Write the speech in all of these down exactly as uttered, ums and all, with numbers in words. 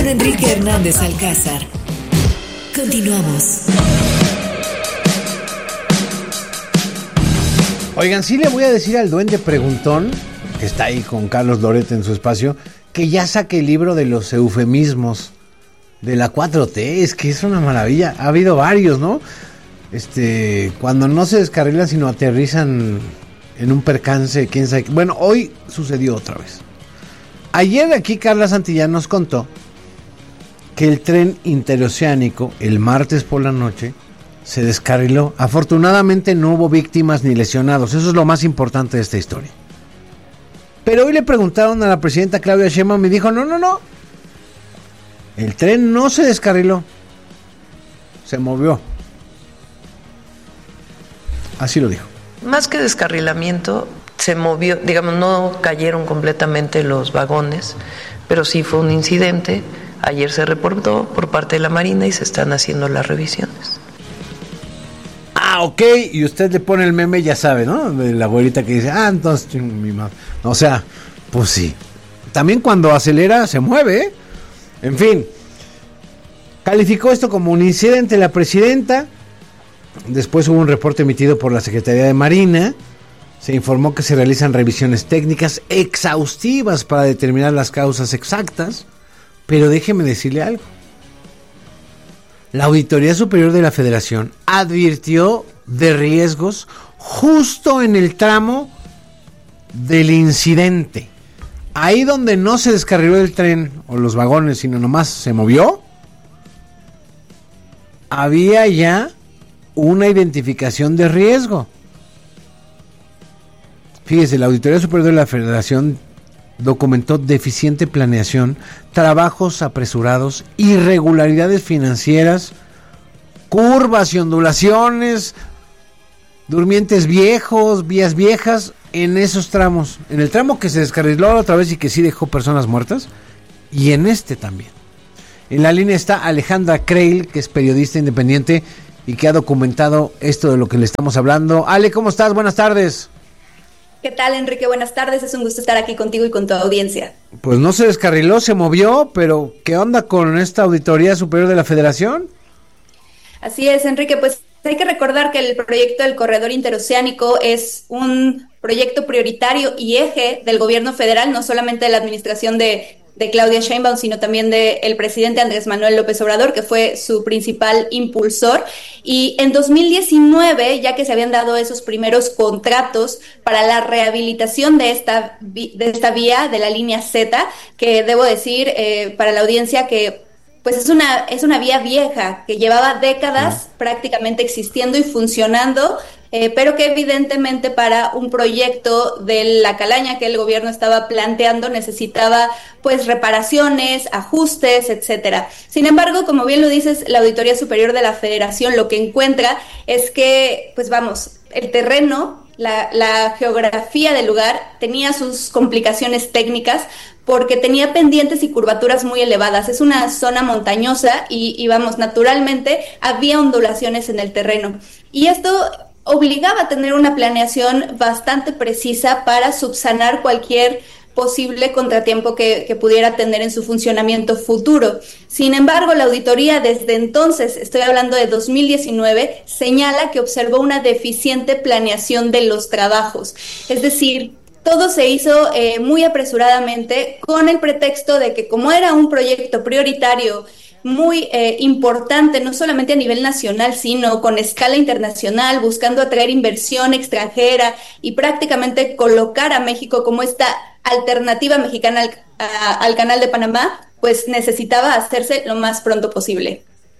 con Enrique Hernández Alcázar. Continuamos. Oigan, sí le voy a decir al duende preguntón, que está ahí con Carlos Loret en su espacio, que ya saque el libro de los eufemismos de la cuatro T. Es que es una maravilla. Ha habido varios, ¿no? Este, cuando no se descarrilan, sino aterrizan en un percance, quién sabe. Bueno, hoy sucedió otra vez. Ayer aquí Carla Santillán nos contó que el tren interoceánico, el martes por la noche, se descarriló. Afortunadamente no hubo víctimas ni lesionados. Eso es lo más importante de esta historia. Pero hoy le preguntaron a la presidenta Claudia Sheinbaum y me dijo, no, no, no. El tren no se descarriló. Se movió. Así lo dijo. Más que descarrilamiento, se movió, digamos, no cayeron completamente los vagones, pero sí fue un incidente. Ayer se reportó por parte de la Marina y se están haciendo las revisiones. Ah, ok, y usted le pone el meme, ya sabe, ¿no? De la abuelita que dice, ah, entonces, ching, mi madre. O sea, pues sí. También cuando acelera, se mueve, ¿eh? En fin. Calificó esto como un incidente la presidenta. Después hubo un reporte emitido por la Secretaría de Marina. Se informó que se realizan revisiones técnicas exhaustivas para determinar las causas exactas. Pero déjeme decirle algo. La Auditoría Superior de la Federación advirtió de riesgos justo en el tramo del incidente. Ahí donde no se descarriló el tren o los vagones, sino nomás se movió, había ya una identificación de riesgo. Fíjese, la Auditoría Superior de la Federación documentó deficiente planeación, trabajos apresurados, irregularidades financieras, curvas y ondulaciones, durmientes viejos, vías viejas en esos tramos. En el tramo que se descarriló otra vez y que sí dejó personas muertas, y en este también. En la línea está Alejandra Creil, que es periodista independiente y que ha documentado esto de lo que le estamos hablando. Ale, ¿cómo estás? Buenas tardes. ¿Qué tal, Enrique? Buenas tardes, es un gusto estar aquí contigo y con tu audiencia. Pues no se descarriló, se movió, pero ¿qué onda con esta Auditoría Superior de la Federación? Así es, Enrique, pues hay que recordar que el proyecto del Corredor Interoceánico es un proyecto prioritario y eje del gobierno federal, no solamente de la administración de, de Claudia Sheinbaum, sino también del presidente Andrés Manuel López Obrador, que fue su principal impulsor. Y en dos mil diecinueve, ya que se habían dado esos primeros contratos para la rehabilitación de esta, de esta vía, de la línea Z, que debo decir eh, para la audiencia que pues es una, es una vía vieja que llevaba décadas sí. prácticamente existiendo y funcionando, eh, pero que evidentemente para un proyecto de la calaña que el gobierno estaba planteando necesitaba pues reparaciones, ajustes, etcétera. Sin embargo, como bien lo dices, la Auditoría Superior de la Federación lo que encuentra es que, pues vamos, el terreno, la, la geografía del lugar tenía sus complicaciones técnicas, porque tenía pendientes y curvaturas muy elevadas. Es una zona montañosa y, y vamos, naturalmente había ondulaciones en el terreno. Y esto obligaba a tener una planeación bastante precisa para subsanar cualquier posible contratiempo que, que pudiera tener en su funcionamiento futuro. Sin embargo, la auditoría desde entonces, estoy hablando de dos mil diecinueve, señala que observó una deficiente planeación de los trabajos. Es decir, todo se hizo eh, muy apresuradamente con el pretexto de que como era un proyecto prioritario muy eh, importante, no solamente a nivel nacional, sino con escala internacional, buscando atraer inversión extranjera y prácticamente colocar a México como esta alternativa mexicana al, a, al Canal de Panamá, pues necesitaba hacerse lo más pronto posible.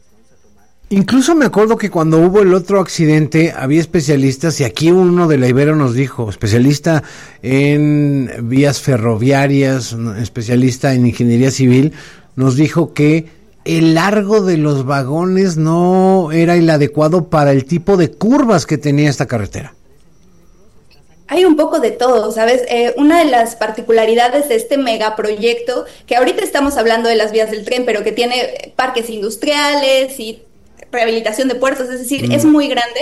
Incluso me acuerdo que cuando hubo el otro accidente había especialistas, y aquí uno de la Ibero nos dijo, especialista en vías ferroviarias, especialista en ingeniería civil, nos dijo que el largo de los vagones no era el adecuado para el tipo de curvas que tenía esta carretera. Hay un poco de todo, ¿sabes? Eh, una de las particularidades de este megaproyecto, que ahorita estamos hablando de las vías del tren, pero que tiene parques industriales y rehabilitación de puertos, es decir, mm. es muy grande.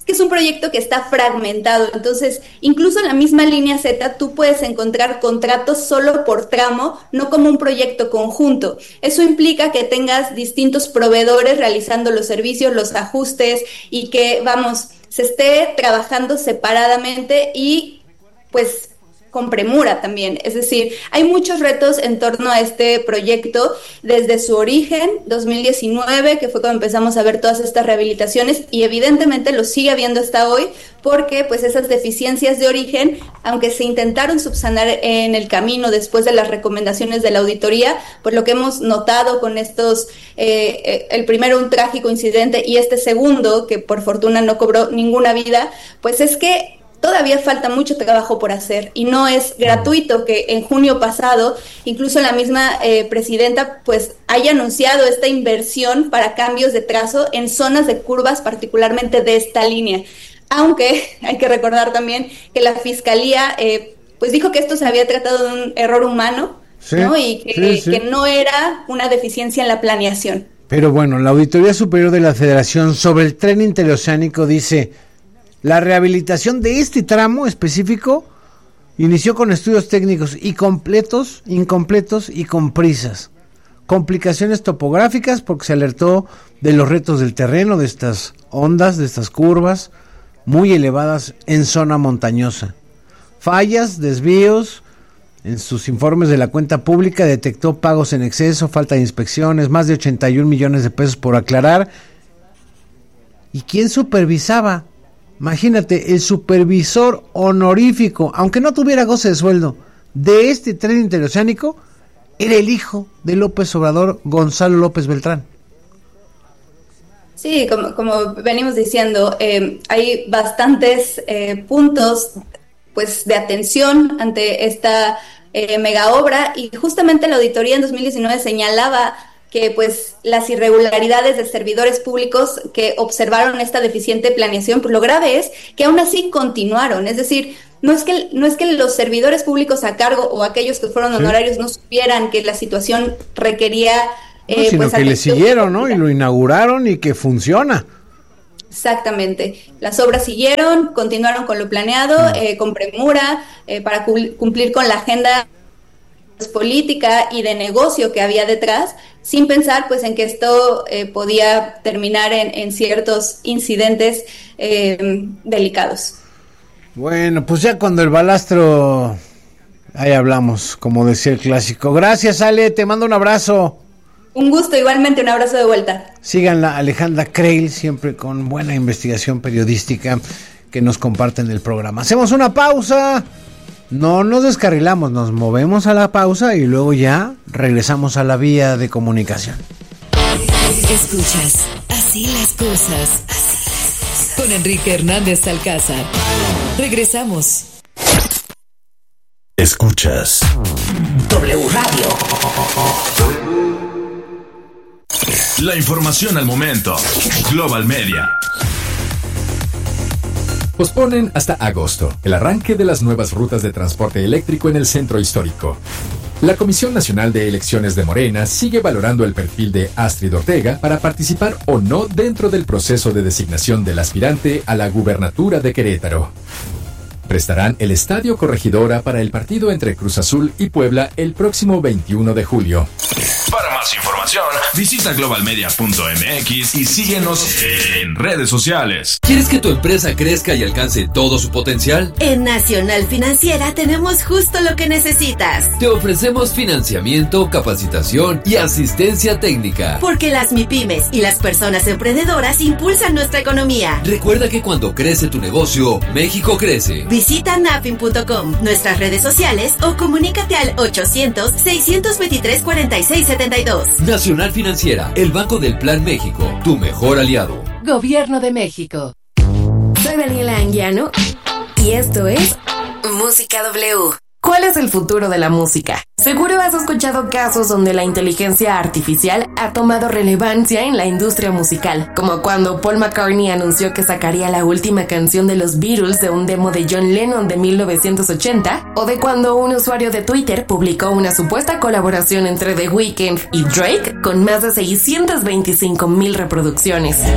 que es un proyecto que está fragmentado. Entonces, incluso en la misma línea Z, tú puedes encontrar contratos solo por tramo, no como un proyecto conjunto. Eso implica que tengas distintos proveedores realizando los servicios, los ajustes, y que, vamos, se esté trabajando separadamente y, pues, con premura también. Es decir, hay muchos retos en torno a este proyecto desde su origen, dos mil diecinueve, que fue cuando empezamos a ver todas estas rehabilitaciones, y evidentemente lo sigue habiendo hasta hoy, porque pues esas deficiencias de origen, aunque se intentaron subsanar en el camino después de las recomendaciones de la auditoría, pues lo que hemos notado con estos, eh, el primero un trágico incidente y este segundo, que por fortuna no cobró ninguna vida, pues es que todavía falta mucho trabajo por hacer y no es gratuito que en junio pasado incluso la misma eh, presidenta pues haya anunciado esta inversión para cambios de trazo en zonas de curvas, particularmente de esta línea. Aunque hay que recordar también que la Fiscalía eh, pues dijo que esto se había tratado de un error humano, sí, ¿no? Y que, sí, sí. que no era una deficiencia en la planeación. Pero bueno, la Auditoría Superior de la Federación sobre el tren interoceánico dice: la rehabilitación de este tramo específico inició con estudios técnicos y completos, incompletos y con prisas. Complicaciones topográficas porque se alertó de los retos del terreno, de estas ondas, de estas curvas muy elevadas en zona montañosa. Fallas, desvíos. En sus informes de la cuenta pública detectó pagos en exceso, falta de inspecciones, más de ochenta y un millones de pesos por aclarar. ¿Y quién supervisaba? Imagínate, el supervisor honorífico, aunque no tuviera goce de sueldo, de este tren interoceánico, era el hijo de López Obrador, Gonzalo López Beltrán. Sí, como, como venimos diciendo, eh, hay bastantes eh, puntos pues de atención ante esta eh, mega obra, y justamente la auditoría en dos mil diecinueve señalaba que pues las irregularidades de servidores públicos que observaron esta deficiente planeación, pues lo grave es que aún así continuaron. Es decir, no es que no es que los servidores públicos a cargo o aquellos que fueron honorarios sí. no supieran que la situación requería eh, no, sino pues, que le siguieron, ¿no? Y lo inauguraron y que funciona. Exactamente. Las obras siguieron, continuaron con lo planeado, mm. eh, con premura, eh, para cu- cumplir con la agenda política y de negocio que había detrás, sin pensar pues en que esto eh, podía terminar en, en ciertos incidentes eh, delicados. Bueno, pues ya cuando el balastro, ahí hablamos, como decía el clásico. Gracias, Ale, te mando un abrazo. Un gusto, igualmente, un abrazo de vuelta. Síganla, Alejandra Creil, siempre con buena investigación periodística que nos comparte en el programa. Hacemos una pausa. No nos descarrilamos, nos movemos a la pausa y luego ya regresamos a la vía de comunicación. Escuchas Así las cosas, así las cosas, con Enrique Hernández Alcázar. Regresamos. Escuchas W Radio. La información al momento. Global Media. Posponen hasta agosto el arranque de las nuevas rutas de transporte eléctrico en el centro histórico. La Comisión Nacional de Elecciones de Morena sigue valorando el perfil de Astrid Ortega para participar o no dentro del proceso de designación del aspirante a la gubernatura de Querétaro. Prestarán el Estadio Corregidora para el partido entre Cruz Azul y Puebla el próximo veintiuno de julio. Para más información, visita global media punto m x y síguenos en redes sociales. ¿Quieres que tu empresa crezca y alcance todo su potencial? En Nacional Financiera tenemos justo lo que necesitas. Te ofrecemos financiamiento, capacitación y asistencia técnica. Porque las MIPYMES y las personas emprendedoras impulsan nuestra economía. Recuerda que cuando crece tu negocio, México crece. Visita nafin punto com, nuestras redes sociales o comunícate al ochocientos, seiscientos veintitrés, cuarenta y seis setenta y dos. Nacional Financiera, el Banco del Plan México, tu mejor aliado. Gobierno de México. Soy Daniela Anguiano y esto es Música W. ¿Cuál es el futuro de la música? Seguro has escuchado casos donde la inteligencia artificial ha tomado relevancia en la industria musical, como cuando Paul McCartney anunció que sacaría la última canción de los Beatles de un demo de John Lennon de mil novecientos ochenta, o de cuando un usuario de Twitter publicó una supuesta colaboración entre The Weeknd y Drake con más de seiscientas veinticinco mil reproducciones.